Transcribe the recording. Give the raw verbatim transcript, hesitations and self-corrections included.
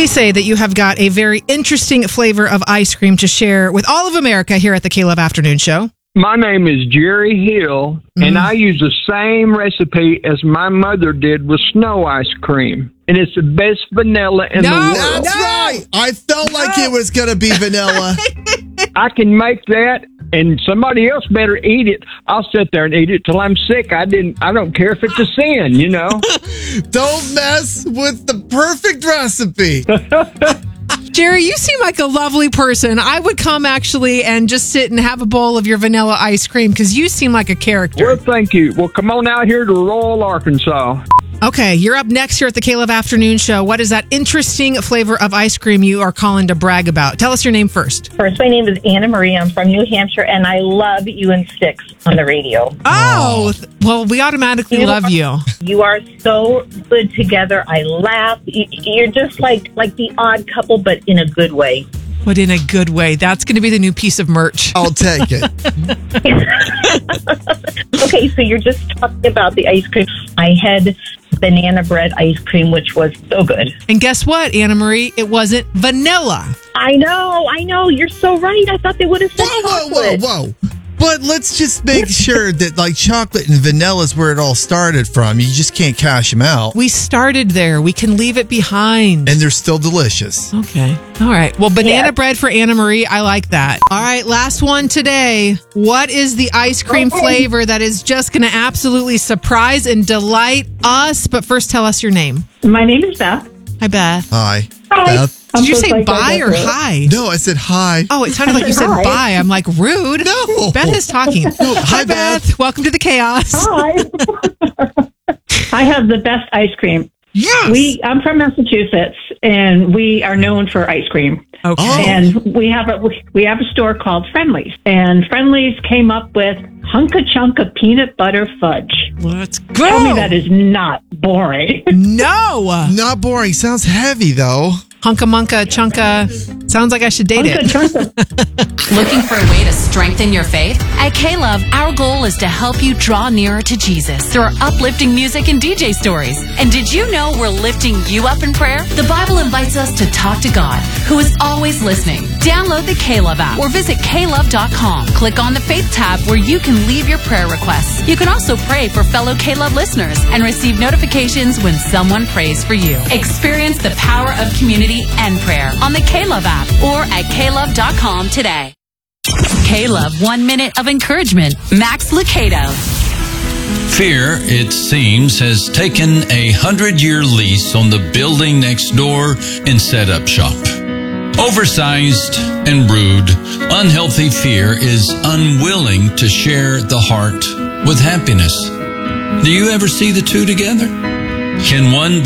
Please say that you have got a very interesting flavor of ice cream to share with all of America here at the K-Love Afternoon Show. My name is Jerry Hill, mm. and I use the same recipe as my mother did with snow ice cream. And it's the best vanilla in no, the world. That's no. right. I felt no. like it was going to be vanilla. I can make that, and somebody else better eat it. I'll sit there and eat it till I'm sick. I didn't. I don't care if it's a sin, you know. Don't mess with the perfect recipe. Jerry, you seem like a lovely person. I would come actually and just sit and have a bowl of your vanilla ice cream because you seem like a character. Well, thank you. Well, come on out here to Royal, Arkansas. Okay, you're up next here at the K-Love Afternoon Show. What is that interesting flavor of ice cream you are calling to brag about? Tell us your name first. First, my name is Anna Marie. I'm from New Hampshire, and I love you and Sticks on the radio. Oh, well, we automatically you love are, you. You are so good together. I laugh. You're just like, like the odd couple, but in a good way. But in a good way. That's going to be the new piece of merch. I'll take it. Okay, so you're just talking about the ice cream. I had banana bread ice cream, which was so good. And guess what, Anna Marie? It wasn't vanilla. I know, I know. You're so right. I thought they would have said Whoa, whoa, chocolate. whoa, whoa. But let's just make sure that like chocolate and vanilla is where it all started from. You just can't cash them out. We started there. We can leave it behind. And they're still delicious. Okay. All right. Well, banana Yeah. bread for Anna Marie. I like that. All right. Last one today. What is the ice cream Okay. flavor that is just going to absolutely surprise and delight us? But first, tell us your name. My name is Beth. Hi, Beth. Hi. Hi. Beth. Did you so say psyched I bye got or that. hi? No, I said hi. Oh, it sounded like you said Hi. bye. I'm like, rude. No. Beth is talking. Hi, Beth. Welcome to the chaos. Hi. I have the best ice cream. Yes. We I'm from Massachusetts, and we are known for ice cream. Okay. Oh. And we have a we have a store called Friendly's, and Friendly's came up with Hunka Chunka peanut butter fudge. Let's go. Tell me that is not boring. No. Not boring. Sounds heavy, though. Hunka munka chunka. Sounds like I should date Hunka it. Chunka. Looking for a way to strengthen your faith? At K-Love, our goal is to help you draw nearer to Jesus through our uplifting music and D J stories. And did you know we're lifting you up in prayer? The Bible invites us to talk to God, who is always listening. Download the K-Love app or visit K love dot com. Click on the Faith tab where you can leave your prayer requests. You can also pray for fellow K-Love listeners and receive notifications when someone prays for you. Experience the power of community and prayer on the K-Love app or at K love dot com today. K-Love One Minute of Encouragement. Max Lucado. Fear, it seems, has taken a hundred-year lease on the building next door and set up shop. Oversized and rude, unhealthy fear is unwilling to share the heart with happiness. Do you ever see the two together? Can one